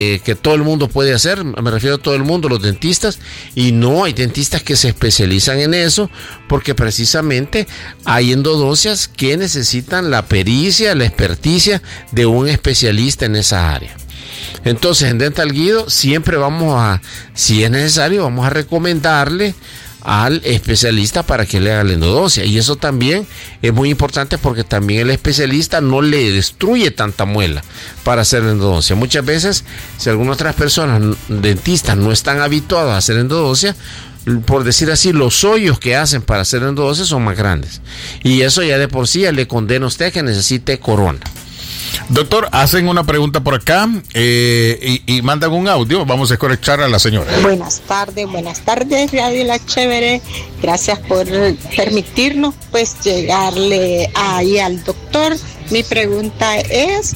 que todo el mundo puede hacer, me refiero a todo el mundo, los dentistas, y no, hay dentistas que se especializan en eso, porque precisamente hay endodoncias que necesitan la pericia, la experticia de un especialista en esa área. Entonces, en Dental Guido siempre si es necesario, vamos a recomendarle al especialista para que le haga la endodoncia, y eso también es muy importante porque también el especialista no le destruye tanta muela para hacer la endodoncia. Muchas veces, si algunas otras personas, dentistas, no están habituados a hacer endodoncia, por decir así, los hoyos que hacen para hacer endodoncia son más grandes, y eso ya de por sí ya le condena a usted que necesite corona. Doctor, hacen una pregunta por acá y mandan un audio. Vamos a escuchar a la señora. Buenas tardes, Radio La Chévere. Gracias por permitirnos pues llegarle ahí al doctor. Mi pregunta es,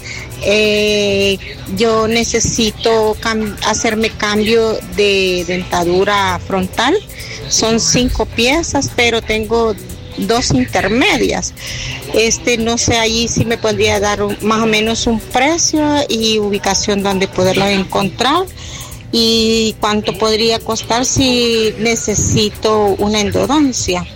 yo necesito hacerme cambio de dentadura frontal. Son 5 piezas, pero tengo 2 intermedias. No sé allí si me podría dar más o menos un precio y ubicación donde poderla encontrar, y cuánto podría costar si necesito una endodoncia.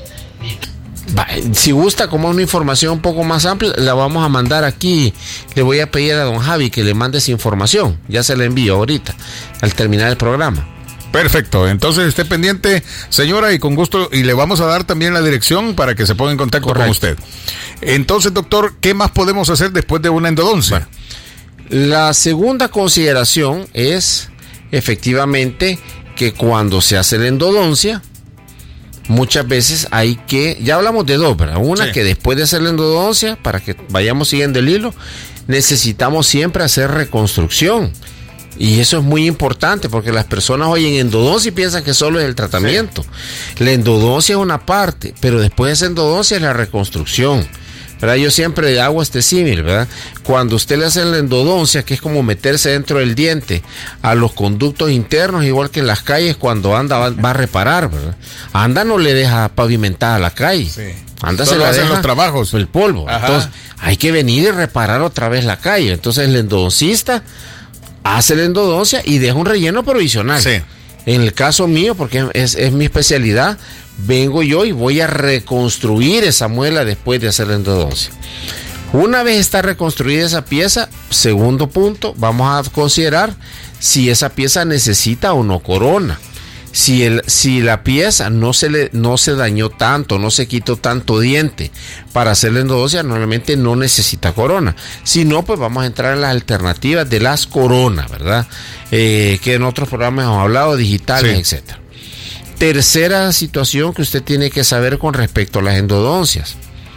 Si gusta como una información un poco más amplia, la vamos a mandar aquí. Le voy a pedir a don Javi que le mande esa información. Ya se la envío ahorita al terminar el programa. Perfecto, entonces esté pendiente, señora, y con gusto, y le vamos a dar también la dirección para que se ponga en contacto. Correcto. Con usted. Entonces, doctor, ¿qué más podemos hacer después de una endodoncia? Bueno, la segunda consideración es efectivamente que cuando se hace la endodoncia, muchas veces ya hablamos de dos, ¿verdad? Una, sí, que después de hacer la endodoncia, para que vayamos siguiendo el hilo, necesitamos siempre hacer reconstrucción. Y eso es muy importante porque las personas oyen endodoncia y piensan que solo es el tratamiento. Sí. La endodoncia es una parte, pero después de esa endodoncia es la reconstrucción, ¿verdad? Yo siempre hago este símil, ¿verdad? Cuando usted le hace la endodoncia, que es como meterse dentro del diente a los conductos internos, igual que en las calles cuando anda va a reparar, ¿verdad? Anda no le deja pavimentada la calle. Sí. Anda solo se la hacen los trabajos. El polvo. Ajá. Entonces hay que venir y reparar otra vez la calle. Entonces el endodoncista hace la endodoncia y deja un relleno provisional. Sí. En el caso mío, porque es mi especialidad, vengo yo y voy a reconstruir esa muela después de hacer la endodoncia. Una vez está reconstruida esa pieza, segundo punto, vamos a considerar si esa pieza necesita o no corona. Si la pieza no se dañó tanto, no se quitó tanto diente para hacer la endodoncia, normalmente no necesita corona. Si no, pues vamos a entrar en las alternativas de las coronas, ¿verdad? Que en otros programas hemos hablado, digitales, sí, etcétera. Tercera situación que usted tiene que saber con respecto a las endodoncias.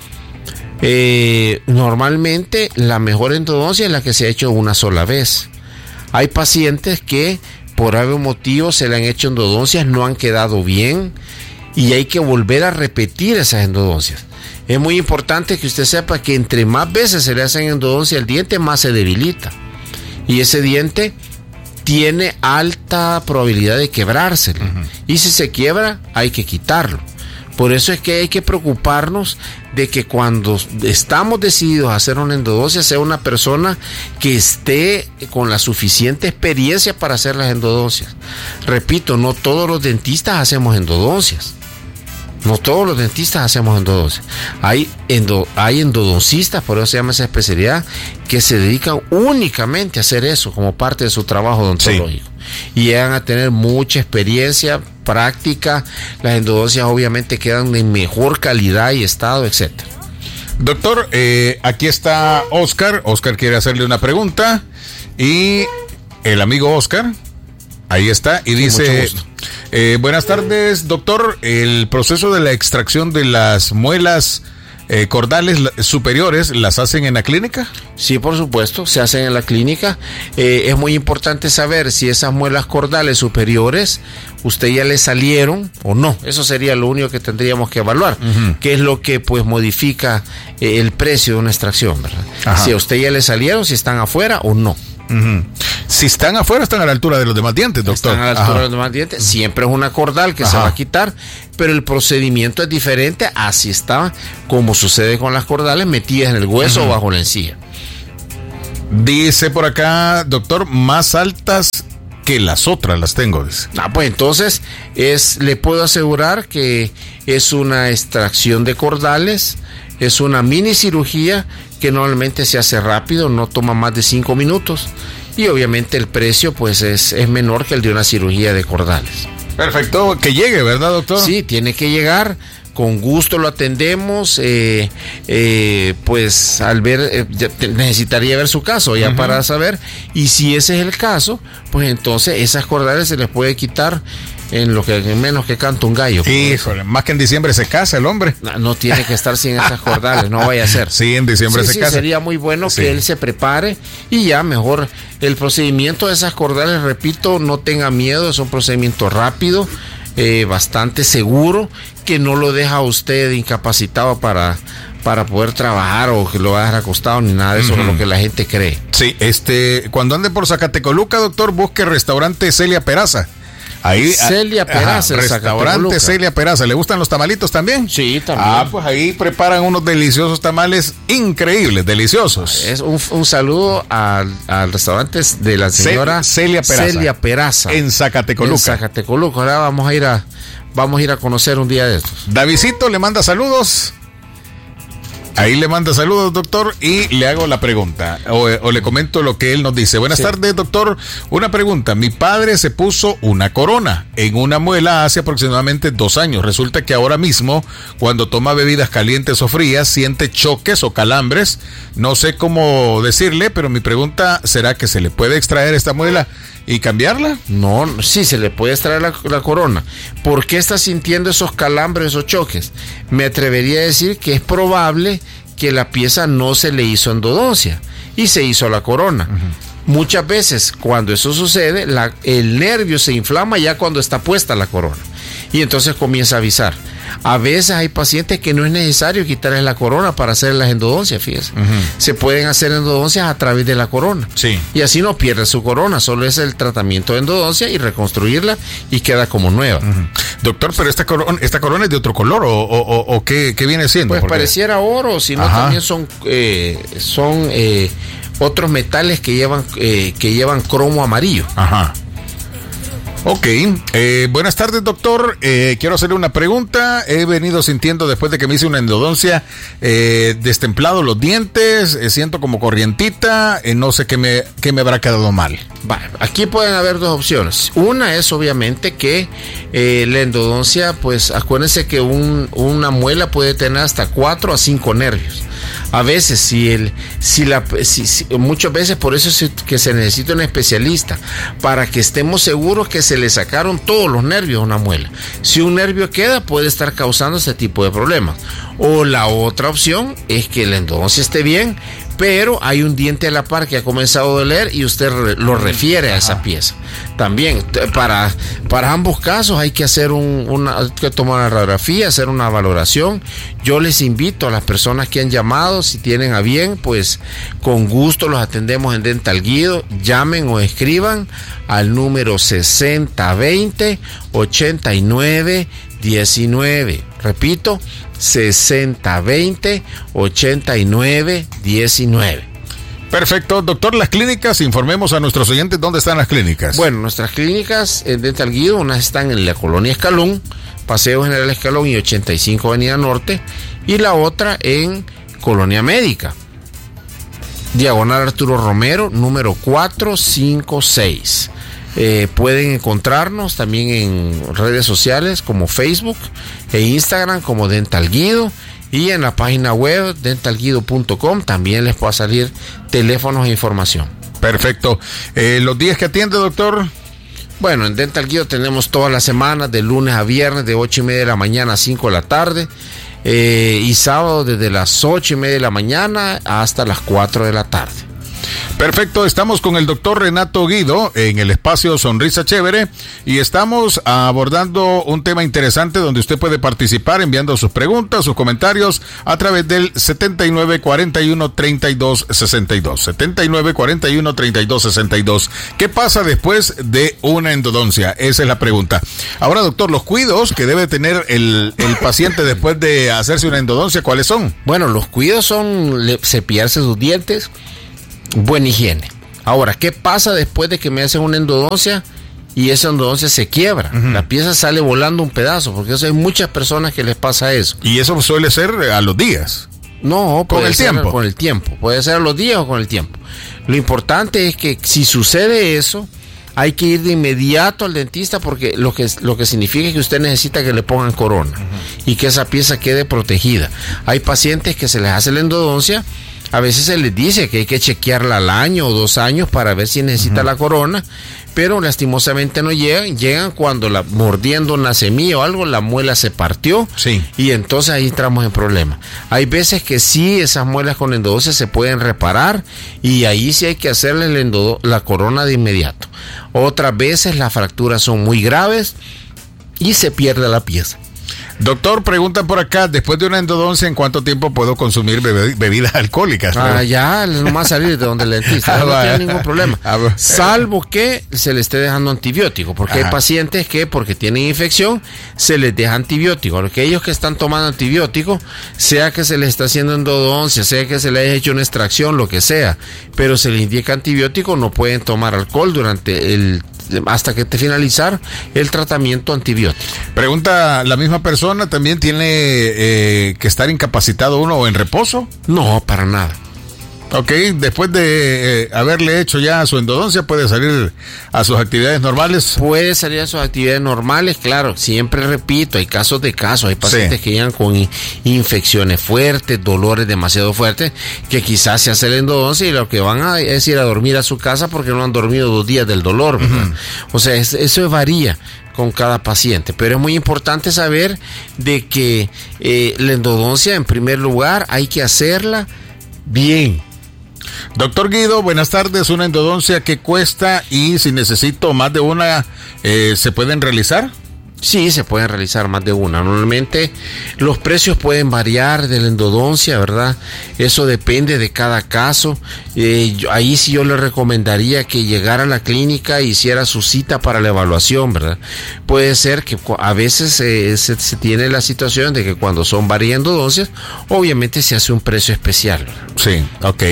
Normalmente la mejor endodoncia es la que se ha hecho una sola vez. Hay pacientes que por algún motivo se le han hecho endodoncias, no han quedado bien y hay que volver a repetir esas endodoncias. Es muy importante que usted sepa que entre más veces se le hacen endodoncia el diente, más se debilita, y ese diente tiene alta probabilidad de quebrárselo. Uh-huh. Y si se quiebra, hay que quitarlo. Por eso es que hay que preocuparnos de que cuando estamos decididos a hacer una endodoncia, sea una persona que esté con la suficiente experiencia para hacer las endodoncias. Repito, no todos los dentistas hacemos endodoncias. No todos los dentistas hacemos endodoncias. Hay endodoncistas, por eso se llama esa especialidad, que se dedican únicamente a hacer eso como parte de su trabajo odontológico. Sí. Y llegan a tener mucha experiencia, práctica. Las endodoncias obviamente quedan en mejor calidad y estado, etcétera. Doctor, aquí está Oscar. Oscar quiere hacerle una pregunta. Y el amigo Oscar, ahí está, y dice: buenas tardes, doctor. El proceso de la extracción de las muelas cordales superiores, ¿las hacen en la clínica? Sí, por supuesto, se hacen en la clínica. Es muy importante saber si esas muelas cordales superiores usted ya le salieron o no. Eso sería lo único que tendríamos que evaluar, uh-huh, que es lo que pues modifica el precio de una extracción, ¿verdad? Ajá. Si a usted ya le salieron, si están afuera o no. Uh-huh. Si están afuera, están a la altura de los demás dientes, doctor. Están a la altura de los demás dientes. Siempre es una cordal que se va a quitar, pero el procedimiento es diferente. Así está, como sucede con las cordales metidas en el hueso, uh-huh, o bajo la encía. Dice por acá, doctor, más altas que las otras las tengo, dice. Pues entonces le puedo asegurar que es una extracción de cordales, es una mini cirugía que normalmente se hace rápido, no toma más de 5 minutos y obviamente el precio pues es menor que el de una cirugía de cordales. Perfecto, que llegue, ¿verdad, doctor? Sí, tiene que llegar. Con gusto lo atendemos, pues al ver, necesitaría ver su caso ya para saber, y si ese es el caso, pues entonces esas cordales se les puede quitar en lo que menos que canta un gallo. Híjole, más que en diciembre se casa el hombre. No tiene que estar sin esas cordales, no vaya a ser. Sí, en diciembre se casa. Sería muy bueno que él se prepare y ya mejor el procedimiento de esas cordales, repito, no tenga miedo, es un procedimiento rápido, bastante seguro, que no lo deja a usted incapacitado para poder trabajar o que lo va a dejar acostado ni nada de eso, lo que la gente cree. Sí, cuando ande por Zacatecoluca, doctor, busque restaurante Celia Peraza. Ahí, Celia Peraza, restaurante Celia Peraza. ¿Le gustan los tamalitos también? Sí, también. Pues ahí preparan unos deliciosos tamales increíbles, deliciosos. Es un saludo al restaurante de la señora Celia Peraza. En Zacatecoluca. En Zacatecoluca. Ahora vamos a ir a conocer un día de estos. Davidcito le manda saludos. Ahí le manda saludos, doctor, y le hago la pregunta, o le comento lo que él nos dice. Buenas tardes, doctor. Una pregunta. Mi padre se puso una corona en una muela hace aproximadamente 2 años. Resulta que ahora mismo, cuando toma bebidas calientes o frías, siente choques o calambres. No sé cómo decirle, pero mi pregunta, ¿será que se le puede extraer esta muela y cambiarla? No, sí, se le puede extraer la corona. ¿Por qué está sintiendo esos calambres o choques? Me atrevería a decir que es probable que la pieza no se le hizo endodoncia y se hizo la corona. Muchas veces cuando eso sucede, el nervio se inflama ya cuando está puesta la corona y entonces comienza a avisar. A veces hay pacientes que no es necesario quitarles la corona para hacer las endodoncias, fíjese. Se pueden hacer endodoncias a través de la corona. Sí. Y así no pierde su corona, solo es el tratamiento de endodoncia y reconstruirla y queda como nueva. Doctor, pero esta corona es de otro color o ¿qué viene siendo? Pues pareciera oro, sino también son otros metales que llevan cromo amarillo. Ajá. Ok, buenas tardes, doctor. Quiero hacerle una pregunta. He venido sintiendo después de que me hice una endodoncia destemplado los dientes, siento como corrientita, no sé qué me habrá quedado mal. Aquí pueden haber 2 opciones. Una es obviamente que la endodoncia, pues acuérdense que una muela puede tener hasta 4 a 5 nervios. A veces, muchas veces por eso es que se necesita un especialista, para que estemos seguros que se le sacaron todos los nervios a una muela. Si un nervio queda, puede estar causando este tipo de problemas. O la otra opción es que la endodoncia esté bien, pero hay un diente a la par que ha comenzado a doler y usted lo refiere a esa pieza. También, para ambos casos hay que hacer hay que tomar una radiografía, hacer una valoración. Yo les invito a las personas que han llamado, si tienen a bien, pues con gusto los atendemos en Dental Guido. Llamen o escriban al número 6020-8919. Repito, 6020-8919. Perfecto, doctor. Las clínicas, informemos a nuestros oyentes dónde están las clínicas. Bueno, nuestras clínicas en Dental Guido, unas están en la colonia Escalón, Paseo General Escalón y 85 Avenida Norte, y la otra en Colonia Médica, diagonal Arturo Romero, número 456. Pueden encontrarnos también en redes sociales como Facebook e Instagram como Dental Guido, y en la página web dentalguido.com también les puede salir teléfonos e información. Perfecto. ¿Los días que atiende, doctor? Bueno, en Dental Guido tenemos todas las semanas, de lunes a viernes, de 8:30 de la mañana a 5 de la tarde, y sábado desde las 8:30 de la mañana hasta las 4 de la tarde. Perfecto, estamos con el doctor Renato Guido en el espacio Sonrisa Chévere y estamos abordando un tema interesante donde usted puede participar enviando sus preguntas, sus comentarios a través del 7941-3262. 7941-3262. ¿Qué pasa después de una endodoncia? Esa es la pregunta. Ahora, doctor, los cuidados que debe tener el paciente después de hacerse una endodoncia, ¿cuáles son? Bueno, los cuidados son cepillarse sus dientes, buena higiene. Ahora, ¿qué pasa después de que me hacen una endodoncia y esa endodoncia se quiebra? La pieza sale volando un pedazo, porque eso hay muchas personas que les pasa eso. Y eso suele ser a los días. No, con el tiempo. Con el tiempo. Puede ser a los días o con el tiempo. Lo importante es que si sucede eso, hay que ir de inmediato al dentista, porque lo que significa es que usted necesita que le pongan corona y que esa pieza quede protegida. Hay pacientes que se les hace la endodoncia, a veces se les dice que hay que chequearla al año o 2 años para ver si necesita la corona, pero lastimosamente no llegan cuando mordiendo una semilla o algo, la muela se partió, sí, y entonces ahí entramos en problemas. Hay veces que sí, esas muelas con endodoncia se pueden reparar y ahí sí hay que hacerle la corona de inmediato. Otras veces las fracturas son muy graves y se pierde la pieza. Doctor, preguntan por acá, después de una endodoncia, ¿en cuánto tiempo puedo consumir bebidas alcohólicas? Ya, nomás salir de donde el dentista, no tiene ningún problema. Salvo que se le esté dejando antibiótico, porque hay pacientes que, porque tienen infección, se les deja antibiótico. Aquellos que están tomando antibiótico, sea que se les está haciendo endodoncia, sea que se les haya hecho una extracción, lo que sea, pero se les indica antibiótico, no pueden tomar alcohol hasta que finalizar el tratamiento antibiótico. Pregunta la misma persona, ¿también tiene que estar incapacitado uno o en reposo? No, para nada. Ok, después de haberle hecho ya su endodoncia, ¿puede salir a sus actividades normales? Puede salir a sus actividades normales, claro. Siempre repito, hay casos de casos. Hay pacientes que llegan con infecciones fuertes, dolores demasiado fuertes, que quizás se hace la endodoncia y lo que van a es ir a dormir a su casa porque no han dormido 2 días del dolor, ¿verdad? O sea, eso varía con cada paciente, pero es muy importante saber de que la endodoncia, en primer lugar, hay que hacerla bien. Doctor Guido, buenas tardes. ¿Una endodoncia qué cuesta y si necesito más de una, se pueden realizar? Sí, se pueden realizar más de una. Normalmente los precios pueden variar de la endodoncia, ¿verdad? Eso depende de cada caso. Ahí sí yo le recomendaría que llegara a la clínica e hiciera su cita para la evaluación, ¿verdad? Puede ser que a veces se tiene la situación de que cuando son varias endodoncias, obviamente se hace un precio especial, ¿verdad? Sí, ok.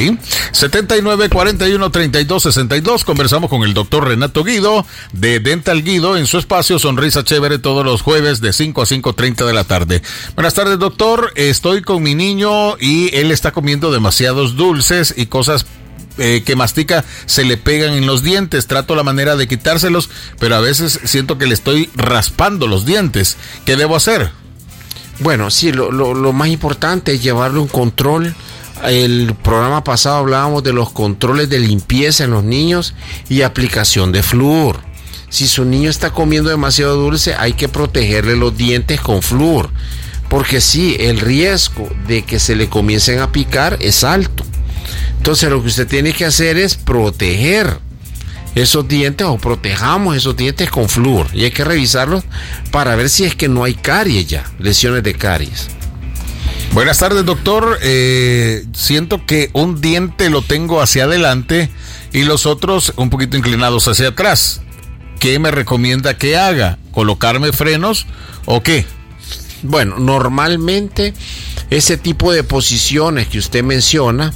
7941-3262. Conversamos con el doctor Renato Guido de Dental Guido en su espacio Sonrisa Chévere, todos los jueves de 5 a 5:30 de la tarde. Buenas tardes, doctor. Estoy con mi niño y él está comiendo demasiados dulces y cosas que mastica se le pegan en los dientes. Trato la manera de quitárselos, pero a veces siento que le estoy raspando los dientes. ¿Qué debo hacer? Bueno, sí, lo más importante es llevarle un control. El programa pasado hablábamos de los controles de limpieza en los niños y aplicación de flúor. Si su niño está comiendo demasiado dulce, hay que protegerle los dientes con flúor, porque sí, el riesgo de que se le comiencen a picar es alto. Entonces lo que usted tiene que hacer es proteger esos dientes, o protejamos esos dientes con flúor, y hay que revisarlos para ver si es que no hay caries ya, lesiones de caries. Buenas tardes, doctor. Siento que un diente lo tengo hacia adelante y los otros un poquito inclinados hacia atrás. ¿Qué me recomienda que haga? ¿Colocarme frenos o qué? Bueno, normalmente ese tipo de posiciones que usted menciona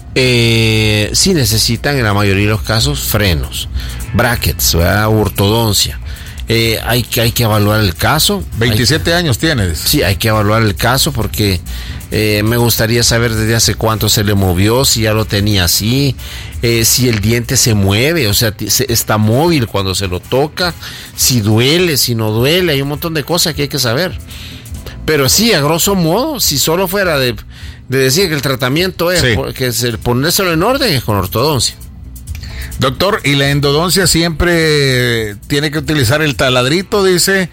sí necesitan en la mayoría de los casos frenos, brackets, ¿verdad? Ortodoncia. Hay que evaluar el caso. 27 años tienes. Sí, hay que evaluar el caso porque me gustaría saber desde hace cuánto se le movió, si ya lo tenía así, si el diente se mueve, o sea, está móvil cuando se lo toca, si duele, si no duele, hay un montón de cosas que hay que saber. Pero sí, a grosso modo, si solo fuera de decir que el tratamiento es que ponérselo en orden, es con ortodoncia. Doctor, y la endodoncia siempre tiene que utilizar el taladrito, dice,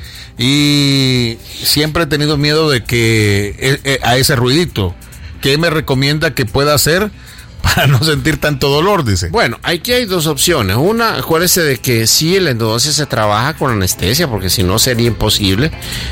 y siempre he tenido miedo de que a ese ruidito. ¿Qué me recomienda que pueda hacer para no sentir tanto dolor, dice? Bueno, aquí hay 2 opciones. Una, acuérdese de que sí, la endodoncia se trabaja con anestesia, porque si no sería imposible.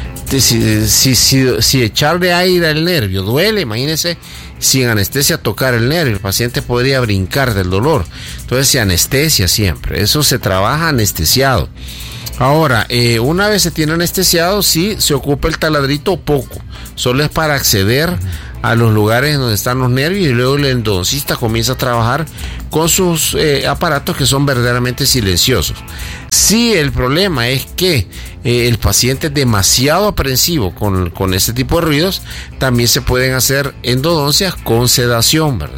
Si echarle aire al nervio duele, imagínese sin anestesia tocar el nervio, el paciente podría brincar del dolor. Entonces se anestesia siempre, eso se trabaja anestesiado. Ahora, una vez se tiene anestesiado, sí se ocupa el taladrito poco, solo es para acceder a los lugares donde están los nervios, y luego el endodoncista comienza a trabajar con sus aparatos que son verdaderamente silenciosos. Si el problema es que el paciente es demasiado aprensivo con este tipo de ruidos, también se pueden hacer endodoncias con sedación, ¿verdad?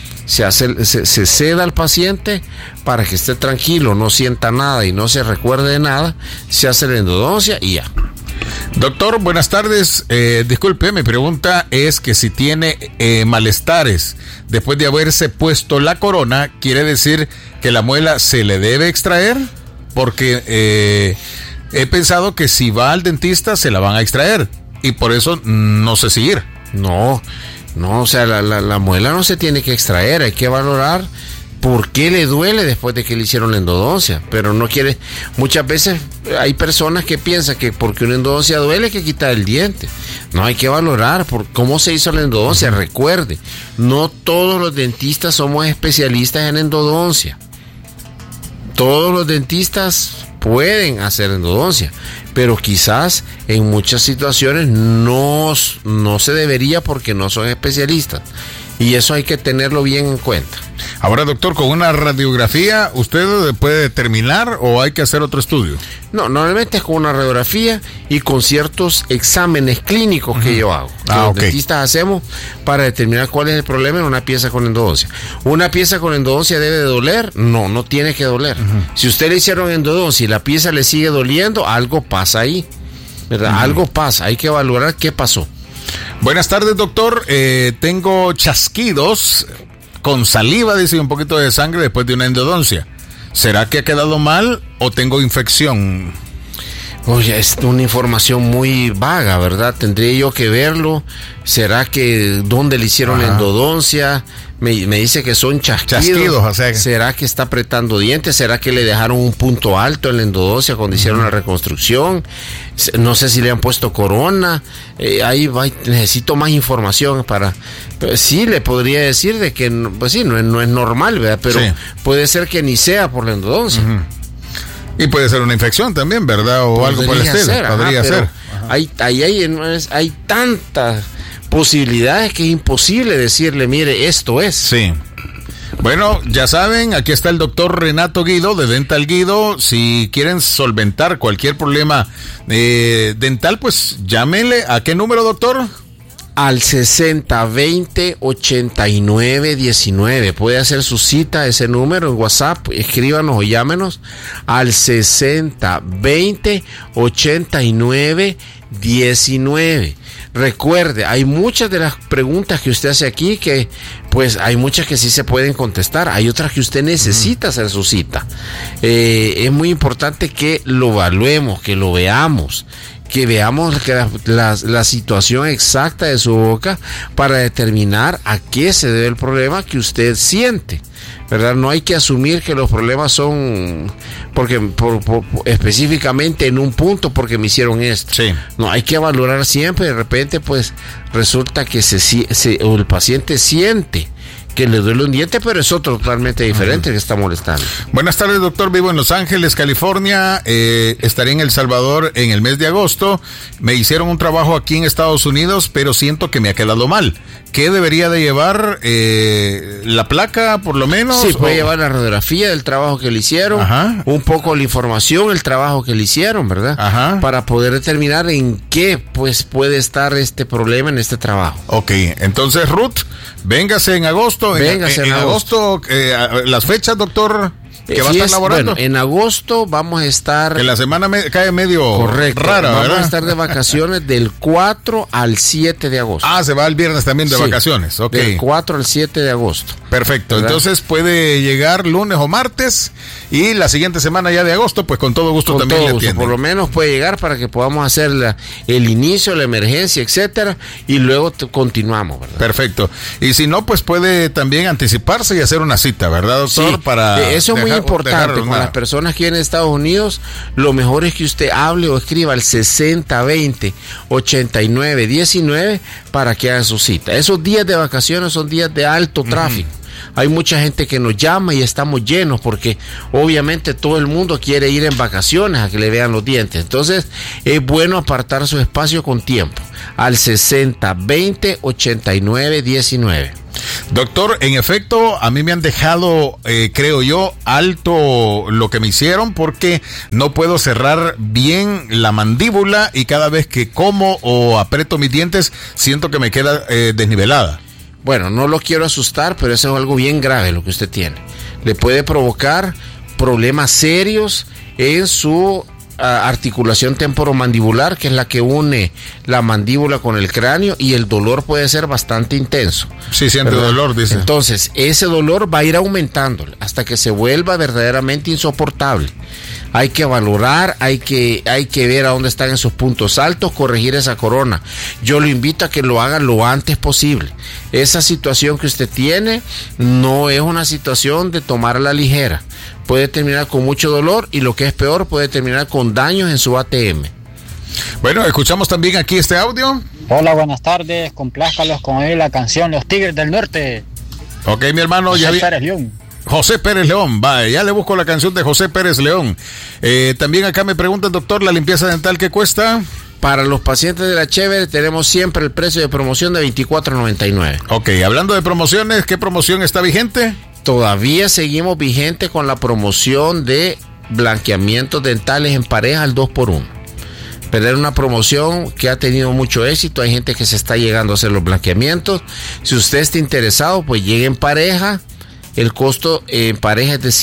Se seda al paciente para que esté tranquilo, no sienta nada y no se recuerde de nada, se hace la endodoncia y ya. Doctor, buenas tardes. Disculpe, mi pregunta es que si tiene malestares después de haberse puesto la corona, ¿quiere decir que la muela se le debe extraer? Porque he pensado que si va al dentista se la van a extraer y por eso no sé si ir. No, o sea, la muela no se tiene que extraer, hay que valorar por qué le duele después de que le hicieron la endodoncia, pero no quiere. Muchas veces hay personas que piensan que porque una endodoncia duele hay que quitar el diente. No, hay que valorar por cómo se hizo la endodoncia. Recuerde, no todos los dentistas somos especialistas en endodoncia. Todos los dentistas pueden hacer endodoncia, pero quizás en muchas situaciones no se debería porque no son especialistas. Y eso hay que tenerlo bien en cuenta. Ahora, doctor, con una radiografía, ¿usted puede determinar o hay que hacer otro estudio? No, normalmente es con una radiografía y con ciertos exámenes clínicos que yo hago. Que los dentistas hacemos para determinar cuál es el problema en una pieza con endodoncia. ¿Una pieza con endodoncia debe de doler? No tiene que doler. Si usted le hicieron endodoncia y la pieza le sigue doliendo, algo pasa ahí, ¿verdad? Algo pasa, hay que valorar qué pasó. Buenas tardes, doctor. Tengo chasquidos con saliva, dice, un poquito de sangre después de una endodoncia. ¿Será que ha quedado mal o tengo infección? Oye, es una información muy vaga, ¿verdad? Tendría yo que verlo. ¿Será que dónde le hicieron la endodoncia? Me dice que son chasquidos. O sea, ¿será que está apretando dientes? ¿Será que le dejaron un punto alto en la endodoncia cuando hicieron la reconstrucción? No sé si le han puesto corona. Necesito más información para... Pues sí, le podría decir de que, pues sí, no es normal, ¿verdad? Pero puede ser que ni sea por la endodoncia. Y puede ser una infección también, ¿verdad? O algo por el estilo. Podría ser. Hay tantas posibilidades que es imposible decirle, mire, esto es. Sí. Bueno, ya saben, aquí está el doctor Renato Guido de Dental Guido. Si quieren solventar cualquier problema dental, pues llámenle. ¿A qué número, doctor? Al 6020-8919. Puede hacer su cita a ese número en WhatsApp, escríbanos o llámenos al 6020-8919. Recuerde, hay muchas de las preguntas que usted hace aquí que, pues, hay muchas que sí se pueden contestar. Hay otras que usted necesita hacer su cita. Es muy importante que lo evaluemos, que lo veamos, que veamos la situación exacta de su boca para determinar a qué se debe el problema que usted siente, ¿verdad? No hay que asumir que los problemas son porque específicamente en un punto porque me hicieron esto. Sí. No, hay que valorar siempre. De repente, pues, resulta que el paciente siente que le duele un diente, pero es otro totalmente diferente que está molestando. Buenas tardes, doctor. Vivo en Los Ángeles, California. Estaré en El Salvador en el mes de agosto. Me hicieron un trabajo aquí en Estados Unidos, pero siento que me ha quedado mal. ¿Qué debería de llevar? ¿La placa, por lo menos? Sí, puede llevar la radiografía del trabajo que le hicieron, un poco la información, el trabajo que le hicieron, ¿verdad? Para poder determinar en qué, pues, puede estar este problema en este trabajo. Ok, entonces, Ruth, véngase en agosto. Véngase en agosto. Las fechas, doctor, que va a estar laborando. Bueno, en agosto vamos a estar... Que la semana cae medio correcto, rara, vamos ¿verdad? A estar de vacaciones del 4 al 7 de agosto. Ah, se va el viernes también de vacaciones. Ok. Del 4 al 7 de agosto. Perfecto, ¿verdad? Entonces puede llegar lunes o martes y la siguiente semana ya de agosto, pues con todo gusto con también todo le gusto. atienden. Por lo menos puede llegar para que podamos hacer el inicio, la emergencia, etcétera, y luego continuamos, ¿verdad? Perfecto. Y si no, pues puede también anticiparse y hacer una cita, ¿verdad, doctor? Sí, para eso es muy importante. Con las personas que vienen de Estados Unidos, lo mejor es que usted hable o escriba al 6020-8919 para que haga su cita. Esos días de vacaciones son días de alto tráfico. Hay mucha gente que nos llama y estamos llenos porque obviamente todo el mundo quiere ir en vacaciones a que le vean los dientes. Entonces es bueno apartar su espacio con tiempo al 60-20-89-19. Doctor, en efecto, a mí me han dejado, creo yo, alto lo que me hicieron porque no puedo cerrar bien la mandíbula y cada vez que como o aprieto mis dientes siento que me queda desnivelada. Bueno, no lo quiero asustar, pero eso es algo bien grave lo que usted tiene. Le puede provocar problemas serios en su articulación temporomandibular, que es la que une la mandíbula con el cráneo, y el dolor puede ser bastante intenso. Sí, siente dolor, dice. Entonces, ese dolor va a ir aumentando hasta que se vuelva verdaderamente insoportable. Hay que valorar, hay que ver a dónde están en sus puntos altos, corregir esa corona. Yo lo invito a que lo haga lo antes posible. Esa situación que usted tiene no es una situación de tomar a la ligera. Puede terminar con mucho dolor y lo que es peor, puede terminar con daños en su ATM. Bueno, escuchamos también aquí este audio. Hola, buenas tardes. Complázcalos con oír la canción Los Tigres del Norte. Ok, mi hermano. José Pérez León. José Pérez León, vaya, ya le busco la canción de José Pérez León. También acá me pregunta el doctor, ¿la limpieza dental qué cuesta? Para los pacientes de La Chévere tenemos siempre el precio de promoción de $24.99. Ok, hablando de promociones, ¿qué promoción está vigente? Todavía seguimos vigente con la promoción de blanqueamientos dentales en pareja al 2x1. Pero era una promoción que ha tenido mucho éxito. Hay gente que se está llegando a hacer los blanqueamientos. Si usted está interesado, pues llegue en pareja. El costo en pareja es de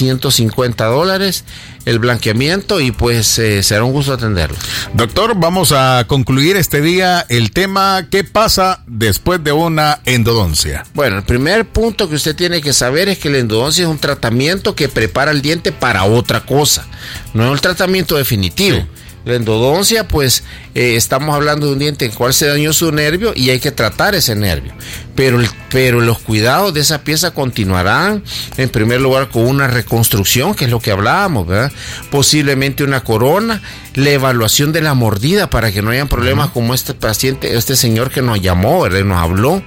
$150 el blanqueamiento y pues será un gusto atenderlo. Doctor, vamos a concluir este día el tema ¿qué pasa después de una endodoncia? Bueno, el primer punto que usted tiene que saber es que la endodoncia es un tratamiento que prepara el diente para otra cosa, no es un tratamiento definitivo. Sí. La endodoncia, pues estamos hablando de un diente en el cual se dañó su nervio y hay que tratar ese nervio. Pero los cuidados de esa pieza continuarán, en primer lugar con una reconstrucción, que es lo que hablábamos, ¿verdad? Posiblemente una corona, la evaluación de la mordida para que no hayan problemas como este paciente, este señor que nos llamó, ¿verdad? Nos habló,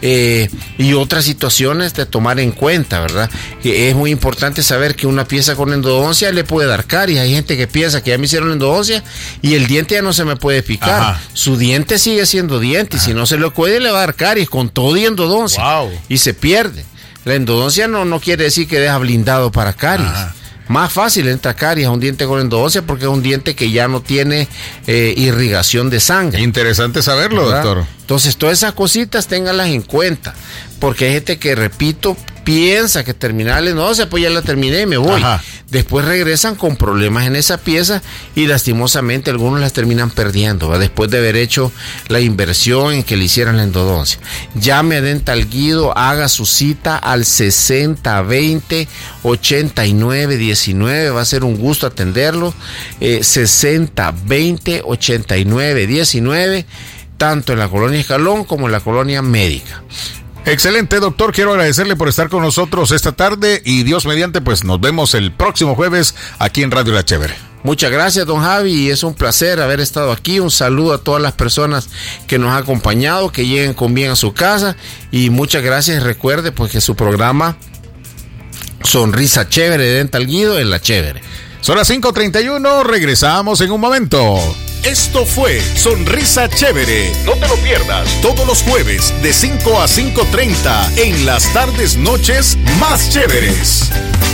y otras situaciones de tomar en cuenta, ¿verdad? Es muy importante saber que una pieza con endodoncia le puede dar caries. Hay gente que piensa que ya me hicieron endodoncia y el diente ya no se me puede picar. Ajá. Su diente sigue siendo diente. Ajá. Y si no se lo cuide le va a dar caries con todo y endodoncia. Wow. Y se pierde. La endodoncia no quiere decir que deja blindado para caries. Ajá. Más fácil entra caries a un diente con endodoncia porque es un diente que ya no tiene irrigación de sangre. Interesante saberlo, ¿verdad, doctor? Entonces todas esas cositas ténganlas en cuenta, porque hay gente que, repito, piensa que terminar la endodoncia, pues ya la terminé y me voy. Ajá. Después regresan con problemas en esa pieza y lastimosamente algunos las terminan perdiendo, ¿verdad? Después de haber hecho la inversión en que le hicieran la endodoncia. Llame a Dental Guido, haga su cita al 60-20-89-19, va a ser un gusto atenderlo. 60-20-89-19, tanto en la colonia Escalón como en la colonia Médica. Excelente, doctor, quiero agradecerle por estar con nosotros esta tarde y Dios mediante, pues nos vemos el próximo jueves aquí en Radio La Chévere. Muchas gracias, don Javi, y es un placer haber estado aquí. Un saludo a todas las personas que nos han acompañado, que lleguen con bien a su casa, y muchas gracias. Recuerde pues que su programa Sonrisa Chévere de Dental Guido es La Chévere. Son las 5:31, regresamos en un momento. Esto fue Sonrisa Chévere. No te lo pierdas todos los jueves de 5 a 5:30 en las tardes noches más chéveres.